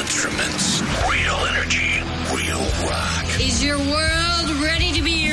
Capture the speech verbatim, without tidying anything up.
instruments, real energy, real rock. Is your world ready to be